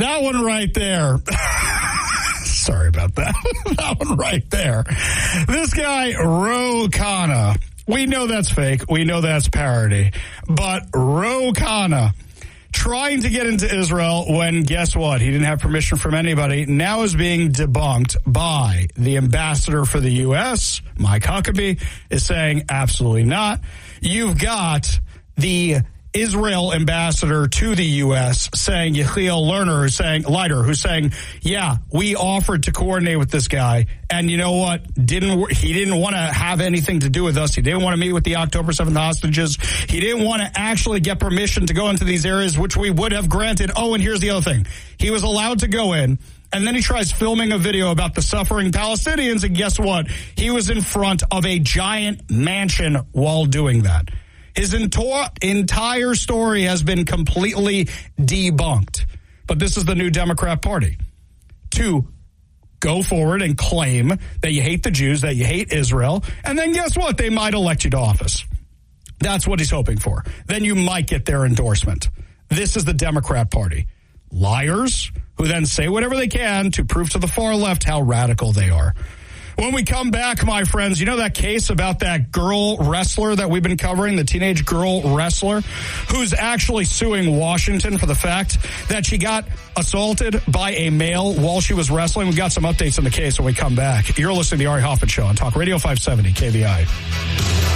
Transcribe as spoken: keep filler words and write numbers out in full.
That one right there. Sorry about that. That one right there. This guy, Ro Khanna. We know that's fake. We know that's parody. But Ro Khanna, trying to get into Israel when, guess what? He didn't have permission from anybody. Now is being debunked by the ambassador for the U S, Mike Huckabee, is saying absolutely not. You've got the Israel ambassador to the U S saying, Yechiel Lerner, who's saying, Leiter, who's saying, yeah, we offered to coordinate with this guy, and you know what? Didn't he didn't want to have anything to do with us. He didn't want to meet with the October seventh hostages. He didn't want to actually get permission to go into these areas, which we would have granted. Oh, and here's the other thing. He was allowed to go in, and then he tries filming a video about the suffering Palestinians, and guess what? He was in front of a giant mansion while doing that. His ento- entire story has been completely debunked. But this is the new Democrat Party. To go forward and claim that you hate the Jews, that you hate Israel, and then guess what? They might elect you to office. That's what he's hoping for. Then you might get their endorsement. This is the Democrat Party. Liars who then say whatever they can to prove to the far left how radical they are. When we come back, my friends, you know that case about that girl wrestler that we've been covering, the teenage girl wrestler, who's actually suing Washington for the fact that she got assaulted by a male while she was wrestling? We've got some updates on the case when we come back. You're listening to the Ari Hoffman Show on Talk Radio five seventy K V I.